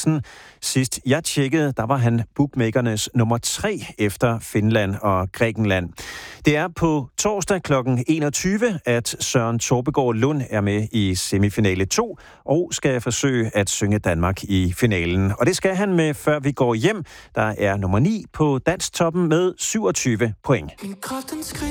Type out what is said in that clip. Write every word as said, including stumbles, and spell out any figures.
Hansen. Sidst jeg tjekkede, der var han bookmakernes nummer tre efter Finland og Grækenland. Det er på torsdag klokken enogtyve, at Søren Torpegaard Lund er med i semifinale to og skal forsøge at synge Danmark i finalen. Og det skal han med, før vi går hjem. Der er nummer ni på Dansktoppen med syvogtyve point.